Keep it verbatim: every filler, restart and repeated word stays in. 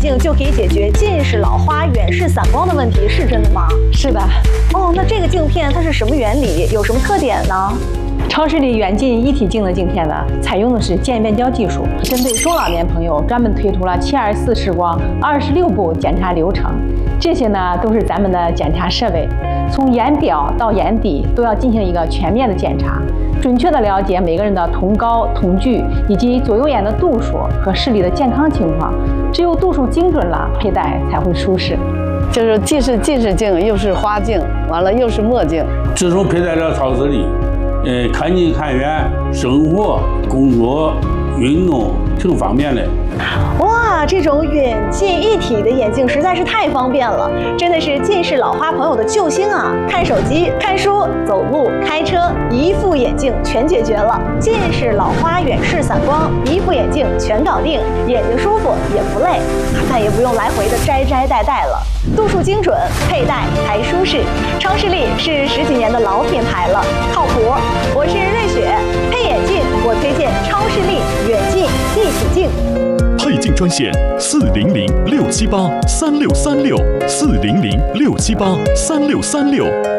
镜就可以解决近视、老花、远视、散光的问题，是真的吗？ 是的。 哦，那这个镜片它是什么原理？有什么特点呢？ 超视力远近一体镜的镜片呢，采用的是渐变焦技术，针对中老年朋友专门推出了七二四视光二十六步检查流程。这些呢都是咱们的检查设备，从眼表到眼底都要进行一个全面的检查，准确的了解每个人的瞳高、瞳距以及左右眼的度数和视力的健康情况。只有度数精准了，佩戴才会舒适。 就是既是近视镜，又是花镜，完了又是墨镜。 自从佩戴了超视力，呃，看近看远，生活、工作、运动挺方便的。 哇，这种远近一体的眼镜实在是太方便了，真的是近视老花朋友的救星啊！看手机、看书、走路、开车，一副眼镜全解决了。近视、老花、远视、散光，一副眼镜全搞定，眼睛舒服也不累，再也不用来回的摘摘戴戴了。度数精准，佩戴还舒适。超视力是十几年的老品牌了，靠谱。我是瑞雪，配眼镜我推荐超视力远近一体镜。 配镜专线四零零六七八三六三六四零零六七八三六三六。